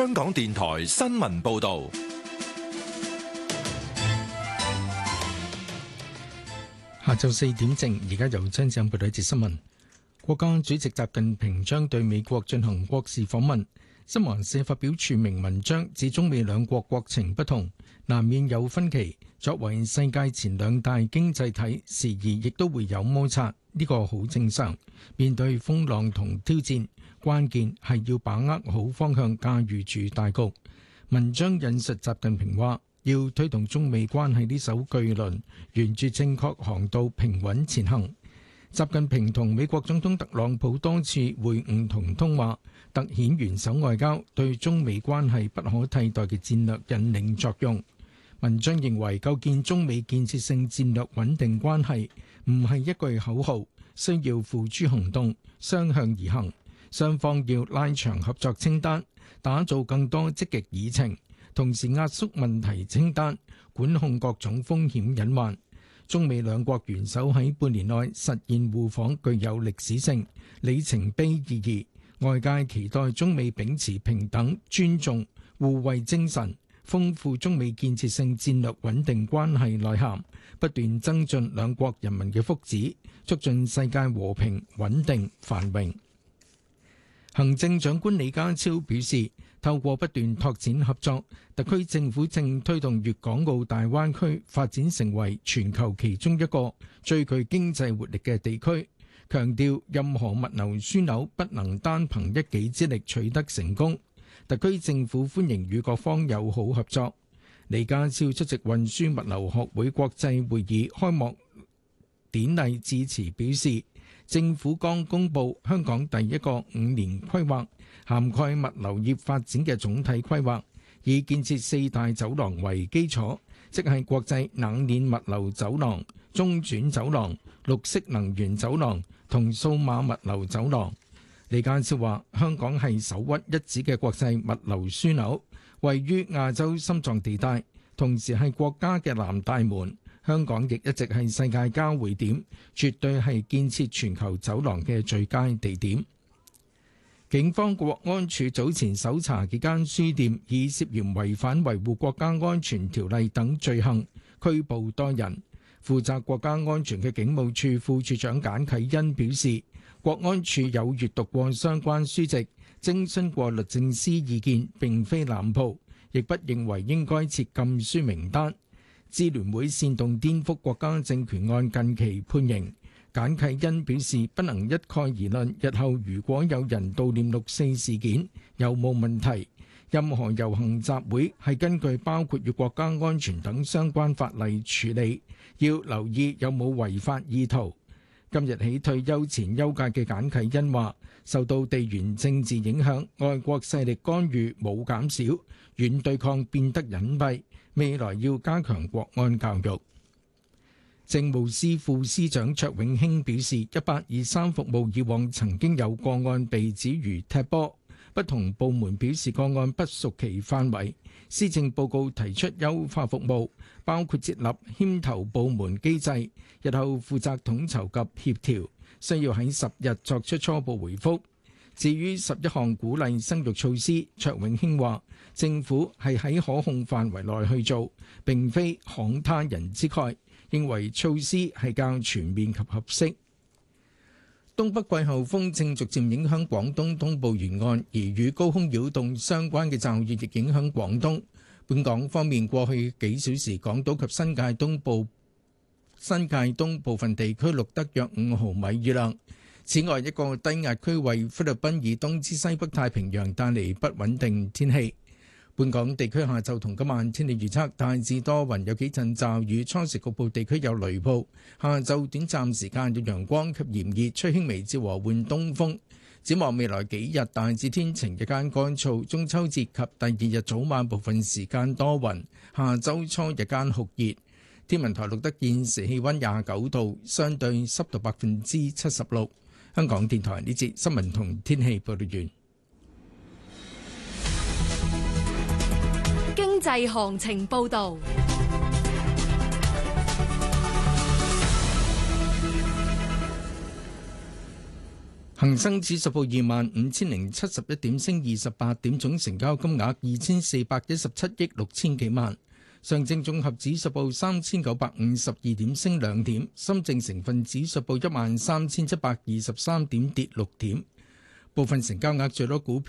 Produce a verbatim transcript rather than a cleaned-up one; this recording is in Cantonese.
香港電台新聞報道。 下晝四點正，而家由張生報道一節新聞。國家主席習近平將對美國進行國事訪問。新華社發表署名文章，指中美兩國國情不同，難免有分歧。作為世界前兩大經濟體，時而亦都會有摩擦，呢個好正常。面對風浪同挑戰，關鍵係要把握好方向，駕馭住大局。文章引述習近平話，要推動中美關係呢艘巨輪沿住正確航道平穩前行。習近平同美國總統特朗普多次會晤同通話，突顯元首外交對中美關係不可替代嘅戰略引領作用。文章認為，構建中美建設性戰略穩定關係唔係一句口號，需要付諸行動，雙向而行。雙方要拉長合作清單，打造更多積極議程，同時壓縮問題清單，管控各種風險隱患。中美兩國元首喺半年內實現互訪，具有歷史性、里程碑意義。外界期待中美秉持平等、尊重、互惠精神，豐富中美建設性戰略穩定關係內涵，不斷增進兩國人民嘅福祉，促進世界和平、穩定、繁榮。行政長官李家超表示，透過不斷拓展合作，特區政府正推動粵港澳大灣區發展成為全球其中一個最具經濟活力嘅地區，強調任何物流樞紐不能單憑一己之力取得成功。特區政府歡迎與各方友好合作。李家超出席運輸物流學會國際會議開幕典禮致辭表示，政府剛公布香港第一個五年規劃，涵蓋物流業發展嘅總體規劃，以建設四大走廊為基礎，即係國際冷鏈物流走廊、中轉走廊、綠色能源走廊同數碼物流走廊。李家超話，香港係首屈一指嘅國際物流樞紐，位於亞洲心臟地帶，同時係國家嘅南大門。香港亦一直係世界交匯點，絕對係建設全球走廊嘅最佳地點。警方國安處早前搜查幾間書店，以涉嫌違反維護國家安全條例等罪行拘捕多人。負責國家安全嘅警務處副處長簡啟恩表示，國安處有閱讀過相關書籍，徵詢過律政司意見，並非濫捕，亦不認為應該設禁書名單。支聯會煽動顛覆國家政權案近期判刑，簡啟恩表示不能一概而論，日後如果有人悼念六四事件，有冇問題？任何遊行集會係根據包括與國家安全等相關法例處理，要留意有冇違法意圖。今日起退休前休假嘅簡啟恩話，受到地緣政治影響，外國勢力干預冇減少，軟對抗變得隱蔽。未來要加強國安教育。政務司副司長卓永興表示，一八二三服務以往曾經有個案被指如踢波，不同部門表示個案不屬其範圍。施政報告提出優化服務，包括設立牽頭部門機制，日後負責統籌及協調，需要喺十日作出初步回覆。至於十一項鼓勵生育措施，卓永興話，政府係喺可控範圍內去做，並非慷他人之慨，認為措施係較全面及合適。東北季候風正逐漸影響廣東東部沿岸，而與高空擾動相關嘅驟雨亦影響廣東。本港方面，過去幾小時，港島及新界東部、新界東部分地區錄得約五毫米雨量。此外，一個低壓區為菲律賓以東至西北太平洋帶嚟不穩定天氣。本港地區下晝同今晚天氣預測大致多雲，有幾陣驟雨，初時局部地區有雷暴。下晝短暫時間有陽光及炎熱，吹輕微至和緩東風。展望未來幾日大致天晴，日間乾燥。中秋節及第二日早晚部分時間多雲，下週初日間酷熱。天文台錄得現時氣溫廿九度，相對濕度百分之七十六。香港電台呢節新聞同天氣報道完。 經濟行情報道。 恒生指數報二萬五千零七十一點，升二十八點，總成交金額二千四百一十七億六千幾萬。上證綜合指數報三千九百五十二點，升兩點。深證成分指數報一萬三千七百二十三點，跌六點。部分成交額最多股票